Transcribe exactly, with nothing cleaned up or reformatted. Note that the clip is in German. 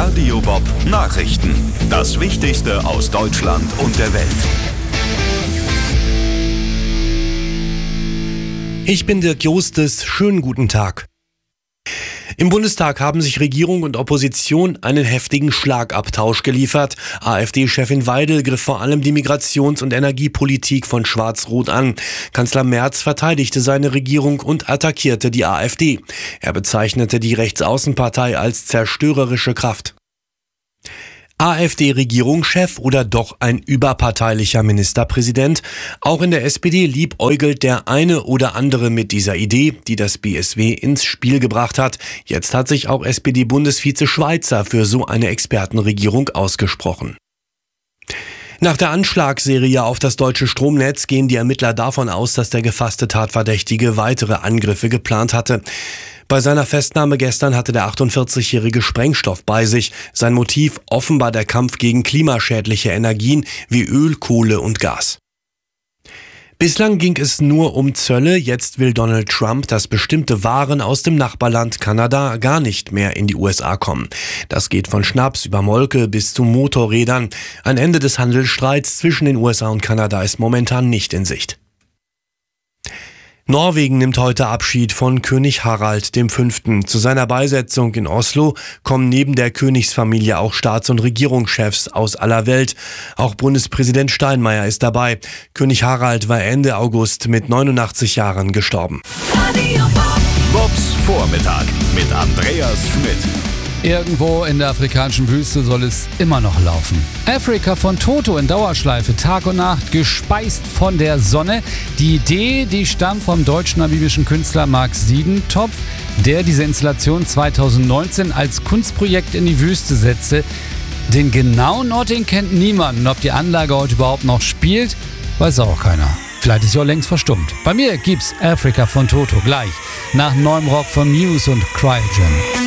Radio Bob Nachrichten. Das Wichtigste aus Deutschland und der Welt. Ich bin Dirk Jostes. Schönen guten Tag. Im Bundestag haben sich Regierung und Opposition einen heftigen Schlagabtausch geliefert. AfD-Chefin Weidel griff vor allem die Migrations- und Energiepolitik von Schwarz-Rot an. Kanzler Merz verteidigte seine Regierung und attackierte die AfD. Er bezeichnete die Rechtsaußenpartei als zerstörerische Kraft. AfD-Regierungschef oder doch ein überparteilicher Ministerpräsident? Auch in der S P D liebäugelt der eine oder andere mit dieser Idee, die das B S W ins Spiel gebracht hat. Jetzt hat sich auch S P D-Bundesvize Schweizer für so eine Expertenregierung ausgesprochen. Nach der Anschlagsserie auf das deutsche Stromnetz gehen die Ermittler davon aus, dass der gefasste Tatverdächtige weitere Angriffe geplant hatte. Bei seiner Festnahme gestern hatte der achtundvierzigjährige Sprengstoff bei sich. Sein Motiv offenbar der Kampf gegen klimaschädliche Energien wie Öl, Kohle und Gas. Bislang ging es nur um Zölle. Jetzt will Donald Trump, dass bestimmte Waren aus dem Nachbarland Kanada gar nicht mehr in die U S A kommen. Das geht von Schnaps über Molke bis zu Motorrädern. Ein Ende des Handelsstreits zwischen den U S A und Kanada ist momentan nicht in Sicht. Norwegen nimmt heute Abschied von König Harald der Fünfte. Zu seiner Beisetzung in Oslo kommen neben der Königsfamilie auch Staats- und Regierungschefs aus aller Welt. Auch Bundespräsident Steinmeier ist dabei. König Harald war Ende August mit neunundachtzig Jahren gestorben. Bobs Vormittag mit Andreas Schmidt. Irgendwo in der afrikanischen Wüste soll es immer noch laufen. Africa von Toto in Dauerschleife, Tag und Nacht, gespeist von der Sonne. Die Idee, die stammt vom deutsch-namibischen Künstler Mark Siedentopf, der diese Installation zweitausendneunzehn als Kunstprojekt in die Wüste setzte. Den genauen Ort, den kennt niemand. Und ob die Anlage heute überhaupt noch spielt, weiß auch keiner. Vielleicht ist sie auch längst verstummt. Bei mir gibt's Africa von Toto gleich nach neuem Rock von Muse und Cryogen.